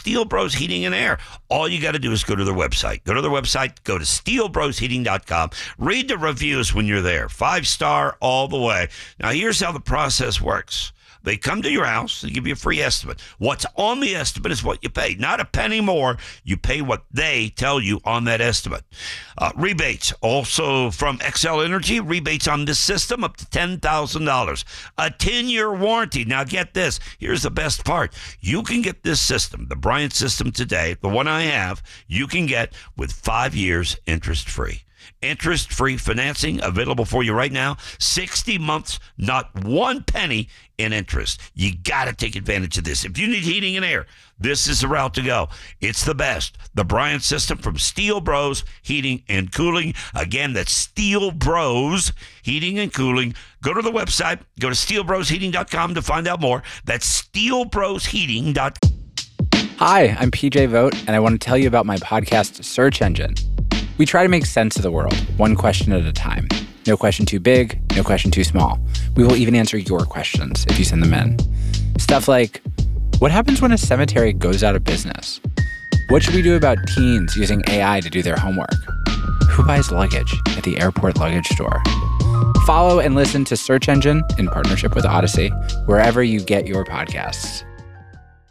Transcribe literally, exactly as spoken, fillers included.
Steel Bros Heating and Air. All you got to do is go to their website. Go to their website. Go to steel bros heating dot com. Read the reviews when you're there. Five star all the way. Now, here's how the process works. They come to your house and give you a free estimate. What's on the estimate is what you pay. Not a penny more. You pay what they tell you on that estimate. Uh, rebates also from Xcel Energy. Rebates on this system up to ten thousand dollars. A ten-year warranty. Now get this. Here's the best part. You can get this system, the Bryant system today, the one I have, you can get with five years interest-free. Interest-free financing available for you right now. sixty months, not one penny in interest. You got to take advantage of this. If you need heating and air, this is the route to go. It's the best. The Bryant system from Steel Bros Heating and Cooling. Again, that's Steel Bros Heating and Cooling. Go to the website. Go to steel bros heating dot com to find out more. That's steel bros heating dot com. Hi, I'm P J Vogt, and I want to tell you about my podcast, Search Engine. We try to make sense of the world, one question at a time. No question too big, no question too small. We will even answer your questions if you send them in. Stuff like, what happens when a cemetery goes out of business? What should we do about teens using A I to do their homework? Who buys luggage at the airport luggage store? Follow and listen to Search Engine in partnership with Odyssey, wherever you get your podcasts.